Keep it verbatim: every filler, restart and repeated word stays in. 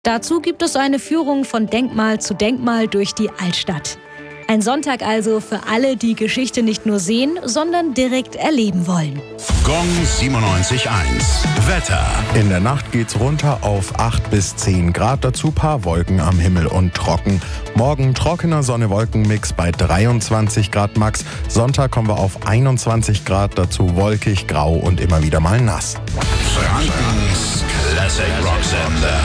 Dazu gibt es eine Führung von Denkmal zu Denkmal durch die Altstadt. Ein Sonntag also für alle, die Geschichte nicht nur sehen, sondern direkt erleben wollen. Gong siebenundneunzig Komma eins. Wetter. In der Nacht geht's runter auf acht bis zehn Grad, dazu paar Wolken am Himmel und trocken. Morgen trockener Sonne-Wolken-Mix bei dreiundzwanzig Grad max. Sonntag kommen wir auf einundzwanzig Grad, dazu wolkig, grau und immer wieder mal nass. Frankens Classic Rock Sender.